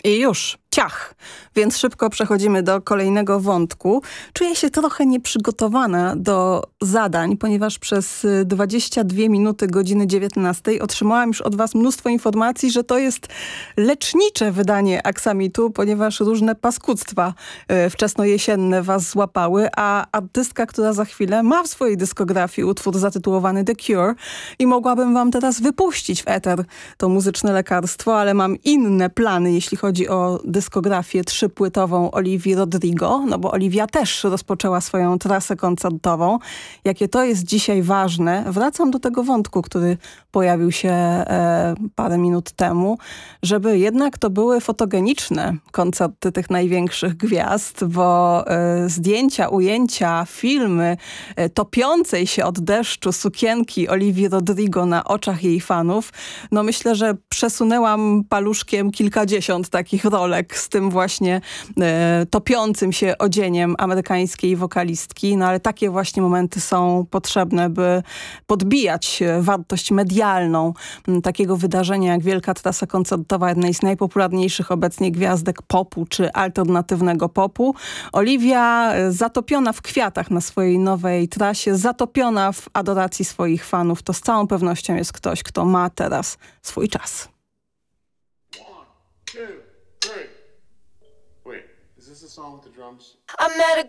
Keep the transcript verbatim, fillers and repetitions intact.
I już, ciach. Więc szybko przechodzimy do kolejnego wątku. Czuję się trochę nieprzygotowana do zadań, ponieważ przez dwadzieścia dwie minuty godziny dziewiętnastej otrzymałam już od was mnóstwo informacji, że to jest lecznicze wydanie Aksamitu, ponieważ różne paskudztwa y, wczesnojesienne was złapały, a artystka, która za chwilę ma w swojej dyskografii utwór zatytułowany The Cure i mogłabym wam teraz wypuścić w eter to muzyczne lekarstwo, ale mam inne plany, jeśli chodzi o dyskografię trzypłytową Olivii Rodrigo, no bo Olivia też rozpoczęła swoją trasę koncertową. Jakie to jest dzisiaj ważne. Wracam do tego wątku, który pojawił się e, parę minut temu, żeby jednak to były fotogeniczne koncerty tych największych gwiazd, bo e, zdjęcia, ujęcia, filmy e, topiącej się od deszczu sukienki Olivii Rodrigo na oczach jej fanów, no myślę, że przesunęłam paluszkiem kilkadziesiąt takich rolek z tym właśnie e, topiącym się odzieniem amerykańskiej wokalistki, no ale takie właśnie momenty są potrzebne, by podbijać wartość medialną m, takiego wydarzenia jak wielka trasa koncertowa jednej z najpopularniejszych obecnie gwiazdek popu czy alternatywnego popu. Olivia e, zatopiona w kwiatach na swojej nowej trasie, zatopiona w adoracji swoich fanów, to z całą pewnością jest ktoś, kto ma teraz swój czas. One, two, three. Wait, is this a song with the drums? I met a